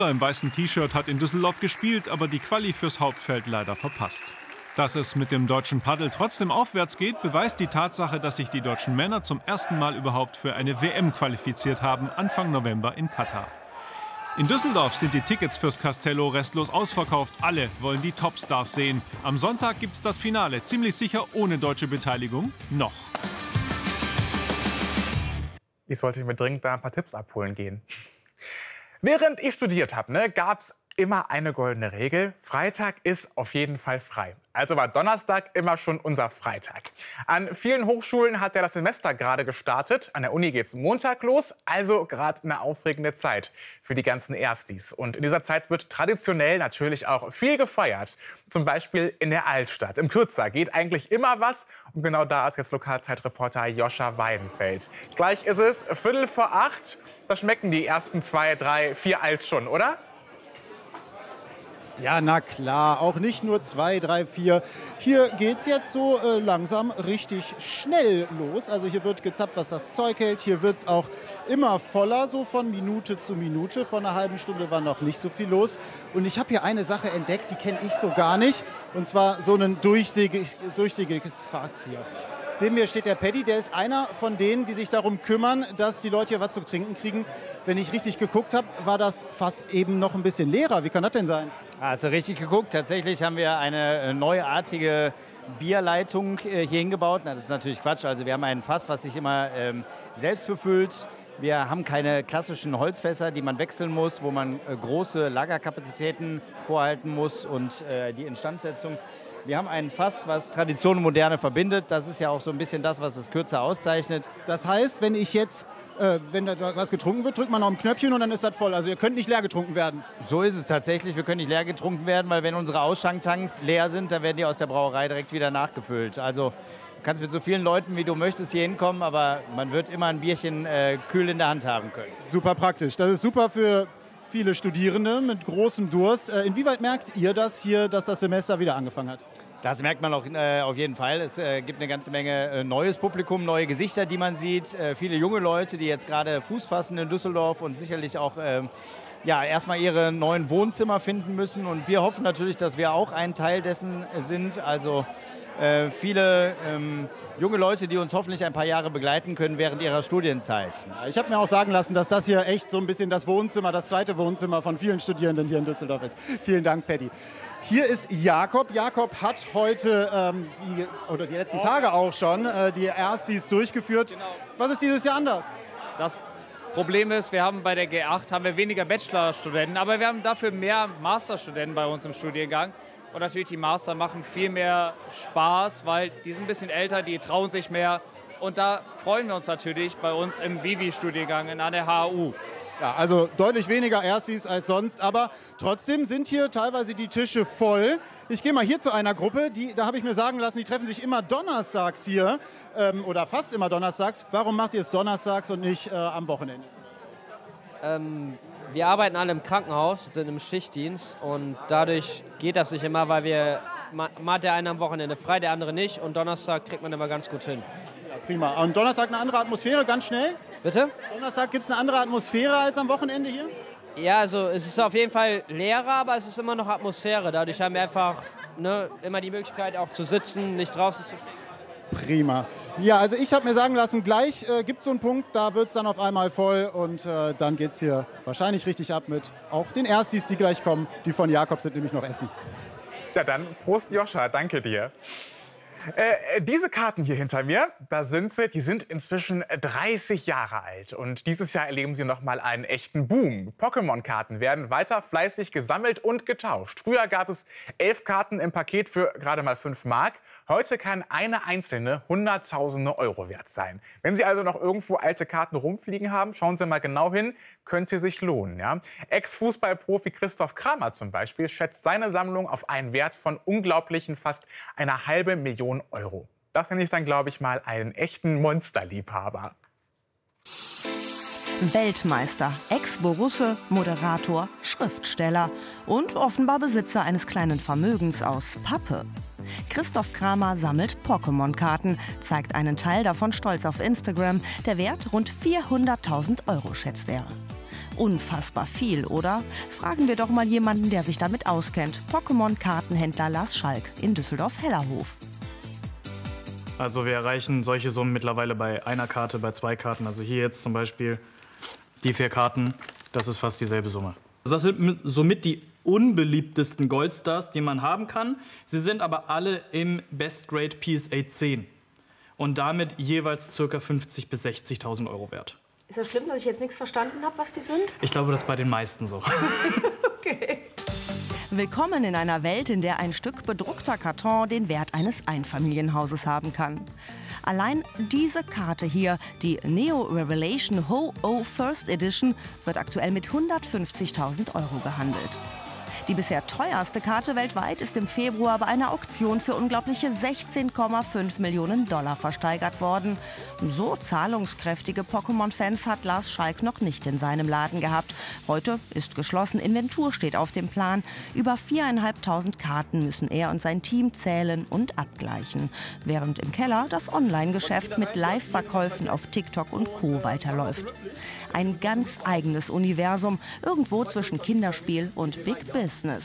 Im weißen T-Shirt hat in Düsseldorf gespielt, aber die Quali fürs Hauptfeld leider verpasst. Dass es mit dem deutschen Paddel trotzdem aufwärts geht, beweist die Tatsache, dass sich die deutschen Männer zum ersten Mal überhaupt für eine WM qualifiziert haben, Anfang November in Katar. In Düsseldorf sind die Tickets fürs Castello restlos ausverkauft. Alle wollen die Topstars sehen. Am Sonntag gibt's das Finale, ziemlich sicher ohne deutsche Beteiligung. Noch. Ich sollte mir dringend da ein paar Tipps abholen gehen. Während ich studiert habe, gab es immer eine goldene Regel. Freitag ist auf jeden Fall frei. Also war Donnerstag immer schon unser Freitag. An vielen Hochschulen hat ja das Semester gerade gestartet. An der Uni geht's Montag los, also gerade eine aufregende Zeit für die ganzen Erstis. Und in dieser Zeit wird traditionell natürlich auch viel gefeiert. Zum Beispiel in der Altstadt. Im Kürzer geht eigentlich immer was. Und genau da ist jetzt Lokalzeitreporter Joscha Weidenfeld. Gleich ist es 7:45. Da schmecken die ersten 2, 3, 4 Alt schon, oder? Ja, na klar, auch nicht nur 2, 3, 4. Hier geht's jetzt so langsam richtig schnell los. Also hier wird gezapft, was das Zeug hält. Hier wird's auch immer voller, so von Minute zu Minute. Vor einer halben Stunde war noch nicht so viel los. Und ich habe hier eine Sache entdeckt, die kenne ich so gar nicht. Und zwar so ein durchsichtiges Fass hier. Neben mir steht der Paddy, der ist einer von denen, die sich darum kümmern, dass die Leute hier was zu trinken kriegen. Wenn ich richtig geguckt habe, war das Fass eben noch ein bisschen leerer. Wie kann das denn sein? Also richtig geguckt. Tatsächlich haben wir eine neuartige Bierleitung hier hingebaut. Na, das ist natürlich Quatsch. Also wir haben ein Fass, was sich immer selbst befüllt. Wir haben keine klassischen Holzfässer, die man wechseln muss, wo man große Lagerkapazitäten vorhalten muss und die Instandsetzung. Wir haben ein Fass, was Tradition und Moderne verbindet. Das ist ja auch so ein bisschen das, was das Kürzer auszeichnet. Das heißt, wenn ich jetzt, wenn da was getrunken wird, drückt man noch ein Knöpfchen und dann ist das voll. Also ihr könnt nicht leer getrunken werden. So ist es tatsächlich. Wir können nicht leer getrunken werden, weil wenn unsere Ausschanktanks leer sind, dann werden die aus der Brauerei direkt wieder nachgefüllt. Also du kannst mit so vielen Leuten, wie du möchtest, hier hinkommen, aber man wird immer ein Bierchen kühl in der Hand haben können. Super praktisch. Das ist super für viele Studierende mit großem Durst. Inwieweit merkt ihr das hier, dass das Semester wieder angefangen hat? Das merkt man auch auf jeden Fall. Es gibt eine ganze Menge neues Publikum, neue Gesichter, die man sieht. Viele junge Leute, die jetzt gerade Fuß fassen in Düsseldorf und sicherlich auch erstmal ihre neuen Wohnzimmer finden müssen. Und wir hoffen natürlich, dass wir auch ein Teil dessen sind. Also viele junge Leute, die uns hoffentlich ein paar Jahre begleiten können während ihrer Studienzeit. Ich habe mir auch sagen lassen, dass das hier echt so ein bisschen das Wohnzimmer, das zweite Wohnzimmer von vielen Studierenden hier in Düsseldorf ist. Vielen Dank, Paddy. Hier ist Jakob. Jakob hat heute, die letzten Tage auch schon, die Erstis durchgeführt. Genau. Was ist dieses Jahr anders? Das Problem ist, wir haben bei der G8 weniger Bachelorstudenten, aber wir haben dafür mehr Masterstudenten bei uns im Studiengang. Und natürlich die Master machen viel mehr Spaß, weil die sind ein bisschen älter, die trauen sich mehr. Und da freuen wir uns natürlich bei uns im Vivi-Studiengang an der HAU. Ja, also deutlich weniger Erstis als sonst, aber trotzdem sind hier teilweise die Tische voll. Ich gehe mal hier zu einer Gruppe, da habe ich mir sagen lassen, die treffen sich immer donnerstags hier oder fast immer donnerstags. Warum macht ihr es donnerstags und nicht am Wochenende? Wir arbeiten alle im Krankenhaus, sind im Schichtdienst und dadurch geht das nicht immer, weil mal der eine am Wochenende frei, der andere nicht und Donnerstag kriegt man immer ganz gut hin. Ja, prima. Und Donnerstag eine andere Atmosphäre, ganz schnell? Bitte? Donnerstag gibt es eine andere Atmosphäre als am Wochenende hier? Ja, also es ist auf jeden Fall leerer, aber es ist immer noch Atmosphäre. Dadurch haben wir einfach immer die Möglichkeit auch zu sitzen, nicht draußen zu stehen. Prima. Ja, also ich habe mir sagen lassen, gleich gibt es so einen Punkt, da wird es dann auf einmal voll und dann geht es hier wahrscheinlich richtig ab mit auch den Erstis, die gleich kommen, die von Jakob sind, nämlich noch essen. Ja, dann Prost Joscha, danke dir. Diese Karten hier hinter mir, die sind inzwischen 30 Jahre alt. Und dieses Jahr erleben sie noch mal einen echten Boom. Pokémon-Karten werden weiter fleißig gesammelt und getauscht. Früher gab es 11 Karten im Paket für gerade mal 5 Mark. Heute kann eine einzelne Hunderttausende Euro wert sein. Wenn Sie also noch irgendwo alte Karten rumfliegen haben, schauen Sie mal genau hin, könnte sich lohnen. Ja? Ex-Fußballprofi Christoph Kramer zum Beispiel schätzt seine Sammlung auf einen Wert von unglaublichen fast 1,5 Million Euro. Das nenne ich dann, glaube ich, mal einen echten Monsterliebhaber. Weltmeister, Ex-Borusse, Moderator, Schriftsteller und offenbar Besitzer eines kleinen Vermögens aus Pappe. Christoph Kramer sammelt Pokémon-Karten, zeigt einen Teil davon stolz auf Instagram. Der Wert rund 400.000 Euro, schätzt er. Unfassbar viel, oder? Fragen wir doch mal jemanden, der sich damit auskennt. Pokémon-Kartenhändler Lars Schalk in Düsseldorf-Hellerhof. Also wir erreichen solche Summen mittlerweile bei einer Karte, bei 2 Karten. Also hier jetzt zum Beispiel die 4 Karten, das ist fast dieselbe Summe. Das sind somit die unbeliebtesten Goldstars, die man haben kann. Sie sind aber alle im Best Grade PSA 10 und damit jeweils ca. 50.000 bis 60.000 Euro wert. Ist das schlimm, dass ich jetzt nichts verstanden habe, was die sind? Ich glaube, das ist bei den meisten so. Okay. Willkommen in einer Welt, in der ein Stück bedruckter Karton den Wert eines Einfamilienhauses haben kann. Allein diese Karte hier, die Neo Revelation Ho-Oh First Edition, wird aktuell mit 150.000 Euro gehandelt. Die bisher teuerste Karte weltweit ist im Februar bei einer Auktion für unglaubliche 16,5 Millionen $ versteigert worden. So zahlungskräftige Pokémon-Fans hat Lars Schalk noch nicht in seinem Laden gehabt. Heute ist geschlossen, Inventur steht auf dem Plan. Über 4.500 Karten müssen er und sein Team zählen und abgleichen. Während im Keller das Online-Geschäft mit Live-Verkäufen auf TikTok und Co. weiterläuft. Ein ganz eigenes Universum, irgendwo zwischen Kinderspiel und Big Business.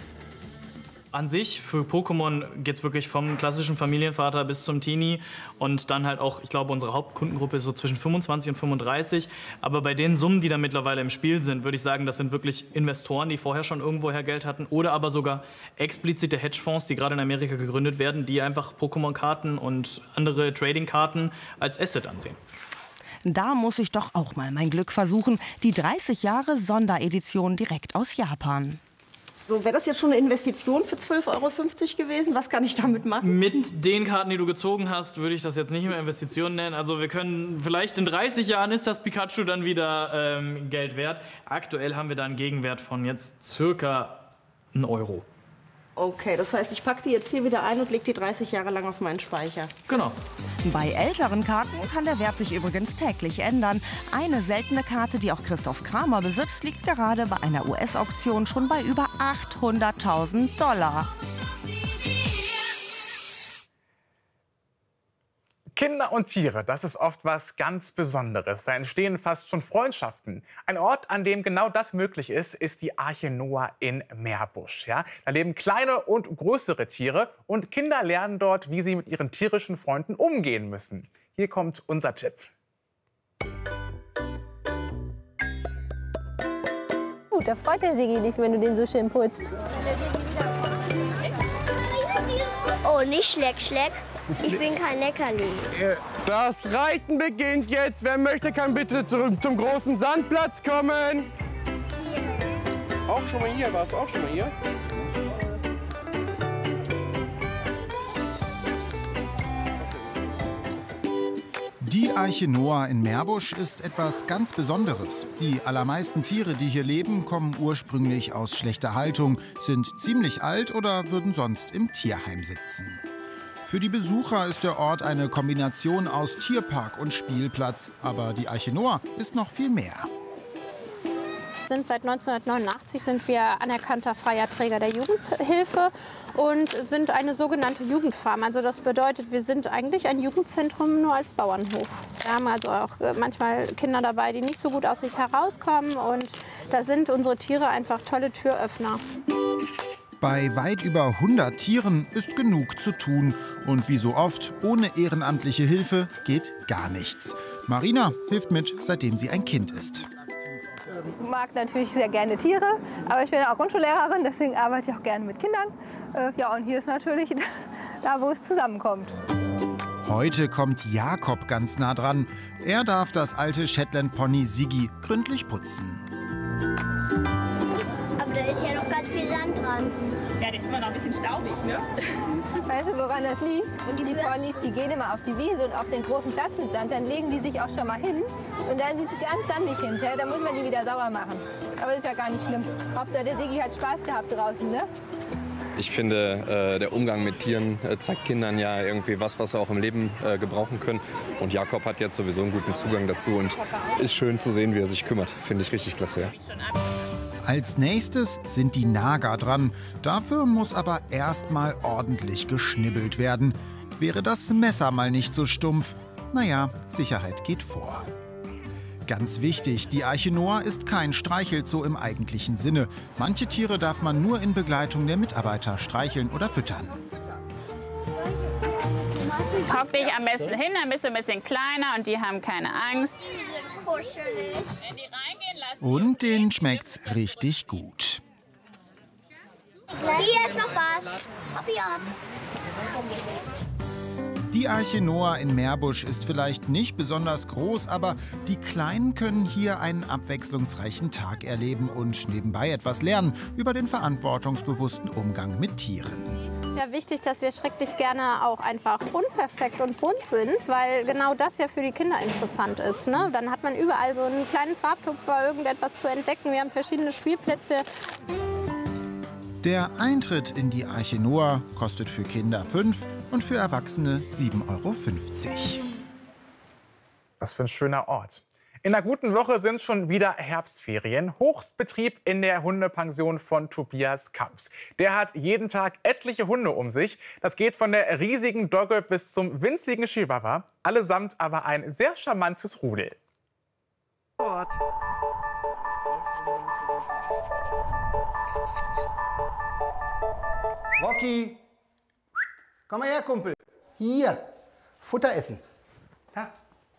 An sich, für Pokémon geht es wirklich vom klassischen Familienvater bis zum Teenie und dann halt auch, ich glaube, unsere Hauptkundengruppe ist so zwischen 25 und 35. Aber bei den Summen, die da mittlerweile im Spiel sind, würde ich sagen, das sind wirklich Investoren, die vorher schon irgendwoher Geld hatten oder aber sogar explizite Hedgefonds, die gerade in Amerika gegründet werden, die einfach Pokémon-Karten und andere Trading-Karten als Asset ansehen. Da muss ich doch auch mal mein Glück versuchen. Die 30 Jahre Sonderedition direkt aus Japan. So, wäre das jetzt schon eine Investition für 12,50 Euro gewesen? Was kann ich damit machen? Mit den Karten, die du gezogen hast, würde ich das jetzt nicht mehr Investition nennen. Also wir können, vielleicht in 30 Jahren ist das Pikachu dann wieder Geld wert. Aktuell haben wir da einen Gegenwert von jetzt circa 1 Euro. Okay, das heißt, ich packe die jetzt hier wieder ein und lege die 30 Jahre lang auf meinen Speicher. Genau. Bei älteren Karten kann der Wert sich übrigens täglich ändern. Eine seltene Karte, die auch Christoph Kramer besitzt, liegt gerade bei einer US-Auktion schon bei über 800.000 $. Kinder und Tiere, das ist oft was ganz Besonderes. Da entstehen fast schon Freundschaften. Ein Ort, an dem genau das möglich ist, ist die Arche Noah in Meerbusch. Ja? Da leben kleine und größere Tiere und Kinder lernen dort, wie sie mit ihren tierischen Freunden umgehen müssen. Hier kommt unser Tipp. Da freut der Sigi dich, wenn du den so schön putzt. Oh, nicht Schleck, Schleck. Ich bin kein Leckerli. Das Reiten beginnt jetzt. Wer möchte, kann bitte zurück zum großen Sandplatz kommen. Auch schon mal hier? Warst du auch schon mal hier? Die Arche Noah in Meerbusch ist etwas ganz Besonderes. Die allermeisten Tiere, die hier leben, kommen ursprünglich aus schlechter Haltung, sind ziemlich alt oder würden sonst im Tierheim sitzen. Für die Besucher ist der Ort eine Kombination aus Tierpark und Spielplatz. Aber die Arche Noah ist noch viel mehr. Seit 1989 sind wir anerkannter freier Träger der Jugendhilfe und sind eine sogenannte Jugendfarm. Also das bedeutet, wir sind eigentlich ein Jugendzentrum nur als Bauernhof. Wir haben also auch manchmal Kinder dabei, die nicht so gut aus sich herauskommen. Und da sind unsere Tiere einfach tolle Türöffner. Bei weit über 100 Tieren ist genug zu tun. Und wie so oft, ohne ehrenamtliche Hilfe geht gar nichts. Marina hilft mit, seitdem sie ein Kind ist. Ich mag natürlich sehr gerne Tiere, aber ich bin auch Grundschullehrerin, deswegen arbeite ich auch gerne mit Kindern. Ja, und hier ist natürlich da, wo es zusammenkommt. Heute kommt Jakob ganz nah dran. Er darf das alte Shetland-Pony Siggi gründlich putzen. Aber da ist ja noch ganz viel Sand dran. Ja, der ist immer noch ein bisschen staubig, ne? Weißt du, woran das liegt? Und die Ponys, die gehen immer auf die Wiese und auf den großen Platz mit Sand. Dann legen die sich auch schon mal hin und dann sind sie ganz sandig hinterher. Da muss man die wieder sauber machen. Aber das ist ja gar nicht schlimm. Hauptsache der Siggi hat Spaß gehabt draußen, ne? Ich finde, der Umgang mit Tieren zeigt Kindern ja irgendwie was sie auch im Leben gebrauchen können. Und Jakob hat jetzt sowieso einen guten Zugang dazu und ist schön zu sehen, wie er sich kümmert. Finde ich richtig klasse, ja. Als nächstes sind die Nager dran. Dafür muss aber erst mal ordentlich geschnibbelt werden. Wäre das Messer mal nicht so stumpf? Naja, Sicherheit geht vor. Ganz wichtig, die Arche Noah ist kein Streichelzoo im eigentlichen Sinne. Manche Tiere darf man nur in Begleitung der Mitarbeiter streicheln oder füttern. Hock dich am besten hin, dann bist du ein bisschen kleiner und die haben keine Angst. Und denen schmeckt's richtig gut. Hier ist noch was. Papi ab. Die Arche Noah in Meerbusch ist vielleicht nicht besonders groß, aber die Kleinen können hier einen abwechslungsreichen Tag erleben und nebenbei etwas lernen über den verantwortungsbewussten Umgang mit Tieren. Ja, wichtig, dass wir schrecklich gerne auch einfach unperfekt und bunt sind, weil genau das ja für die Kinder interessant ist. Ne? Dann hat man überall so einen kleinen Farbtupfer, irgendetwas zu entdecken. Wir haben verschiedene Spielplätze. Der Eintritt in die Arche Noah kostet für Kinder 5 und für Erwachsene 7,50 €. Was für ein schöner Ort. In einer guten Woche sind schon wieder Herbstferien. Hochbetrieb in der Hundepension von Tobias Kamps. Der hat jeden Tag etliche Hunde um sich. Das geht von der riesigen Dogge bis zum winzigen Chihuahua. Allesamt aber ein sehr charmantes Rudel. Rocky, komm mal her, Kumpel. Hier, Futter essen. Ja.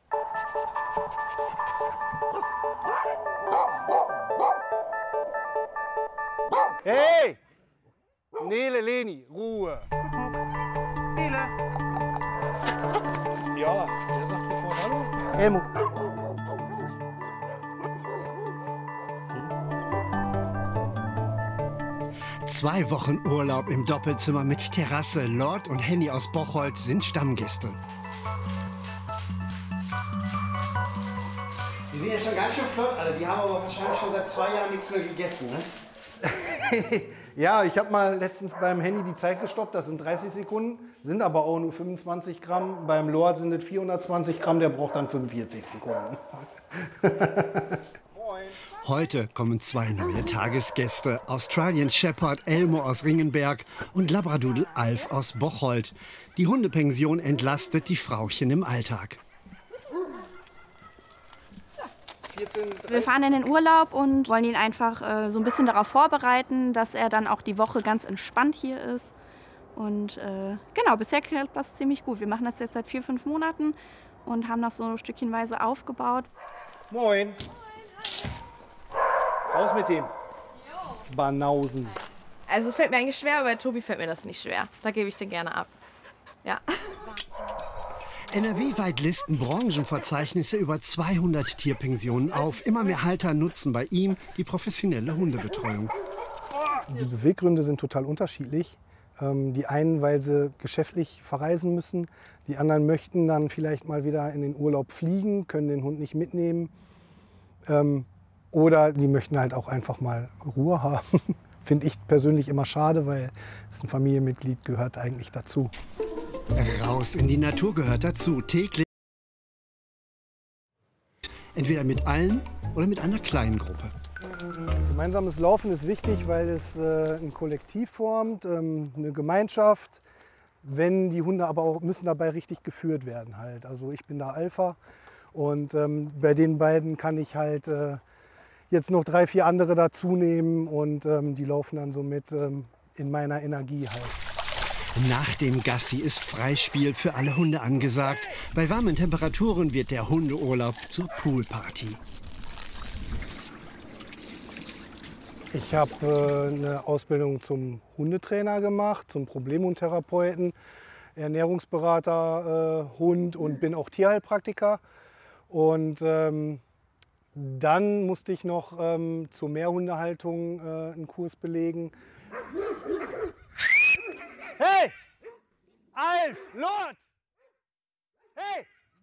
Hey! Nele, Leni, Ruhe. Nele. Ja, der sagt sofort Hallo. Helmut. 2 Wochen Urlaub im Doppelzimmer mit Terrasse. Lord und Henny aus Bocholt sind Stammgäste. Die sind ja schon ganz schön flott alle. Die haben aber wahrscheinlich schon seit 2 Jahren nichts mehr gegessen, ne? Ja, ich habe mal letztens beim Henny die Zeit gestoppt. Das sind 30 Sekunden, sind aber auch nur 25 Gramm. Beim Lord sind es 420 Gramm, der braucht dann 45 Sekunden. Heute kommen 2 neue Tagesgäste. Australian Shepherd Elmo aus Ringenberg und Labradoodle Alf aus Bocholt. Die Hundepension entlastet die Frauchen im Alltag. Wir fahren in den Urlaub und wollen ihn einfach so ein bisschen darauf vorbereiten, dass er dann auch die Woche ganz entspannt hier ist. Und genau, bisher klappt das ziemlich gut. Wir machen das jetzt seit 4, 5 Monaten und haben das so stückchenweise aufgebaut. Moin. Raus mit dem. Banausen. Also es fällt mir eigentlich schwer, aber bei Tobi fällt mir das nicht schwer. Da gebe ich den gerne ab. Ja. NRW-weit listen Branchenverzeichnisse über 200 Tierpensionen auf. Immer mehr Halter nutzen bei ihm die professionelle Hundebetreuung. Die Beweggründe sind total unterschiedlich. Die einen, weil sie geschäftlich verreisen müssen. Die anderen möchten dann vielleicht mal wieder in den Urlaub fliegen, können den Hund nicht mitnehmen. Oder die möchten halt auch einfach mal Ruhe haben. Finde ich persönlich immer schade, weil es ein Familienmitglied gehört eigentlich dazu. Raus in die Natur gehört dazu. Täglich. Entweder mit allen oder mit einer kleinen Gruppe. Gemeinsames Laufen ist wichtig, weil es ein Kollektiv formt, eine Gemeinschaft. Wenn die Hunde aber auch müssen dabei richtig geführt werden halt. Also ich bin da Alpha und bei den beiden kann ich halt jetzt noch 3, 4 andere dazu nehmen und die laufen dann so mit in meiner Energie halt. Nach dem Gassi ist Freispiel für alle Hunde angesagt. Bei warmen Temperaturen wird der Hundeurlaub zur Poolparty. Ich habe eine Ausbildung zum Hundetrainer gemacht, zum Problemhundtherapeuten, Ernährungsberater, Hund und bin auch Tierheilpraktiker. Und dann musste ich noch zur Mehrhundehaltung einen Kurs belegen. Hey! Alf! Lord! Hey!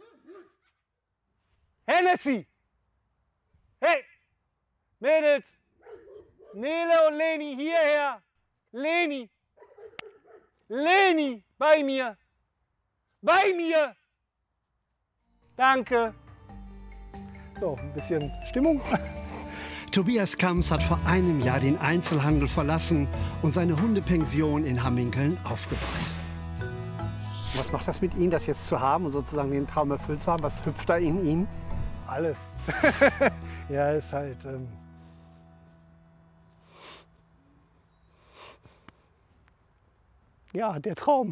Hennessy! Hey! Mädels! Nele und Leni, hierher! Leni! Leni! Bei mir! Bei mir! Danke! So, ein bisschen Stimmung. Tobias Kamps hat vor einem Jahr den Einzelhandel verlassen und seine Hundepension in Hamminkeln aufgebaut. Was macht das mit Ihnen, das jetzt zu haben und sozusagen den Traum erfüllt zu haben? Was hüpft da in Ihnen? Alles. Ja, ist halt... ja, der Traum.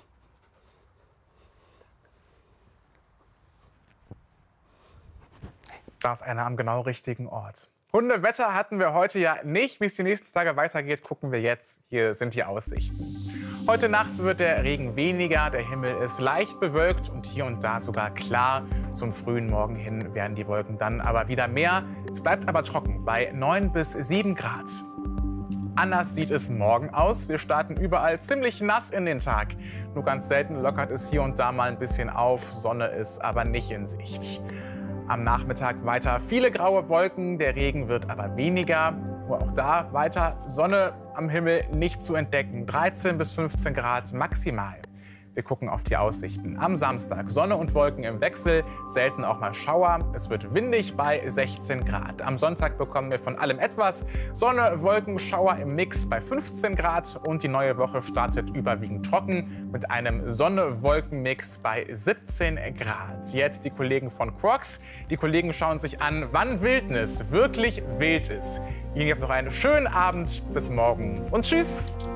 Da ist einer am genau richtigen Ort. Hundewetter hatten wir heute ja nicht. Wie es die nächsten Tage weitergeht, gucken wir jetzt. Hier sind die Aussichten. Heute Nacht wird der Regen weniger, der Himmel ist leicht bewölkt und hier und da sogar klar. Zum frühen Morgen hin werden die Wolken dann aber wieder mehr. Es bleibt aber trocken bei 9 bis 7 Grad. Anders sieht es morgen aus. Wir starten überall ziemlich nass in den Tag. Nur ganz selten lockert es hier und da mal ein bisschen auf. Sonne ist aber nicht in Sicht. Am Nachmittag weiter viele graue Wolken, der Regen wird aber weniger. Nur auch da weiter Sonne am Himmel nicht zu entdecken. 13 bis 15 Grad maximal. Wir gucken auf die Aussichten. Am Samstag Sonne und Wolken im Wechsel, selten auch mal Schauer. Es wird windig bei 16 Grad. Am Sonntag bekommen wir von allem etwas. Sonne, Wolken, Schauer im Mix bei 15 Grad. Und die neue Woche startet überwiegend trocken mit einem Sonne-Wolken-Mix bei 17 Grad. Jetzt die Kollegen von Crocs. Die Kollegen schauen sich an, wann Wildnis wirklich wild ist. Ihnen jetzt noch einen schönen Abend. Bis morgen und tschüss.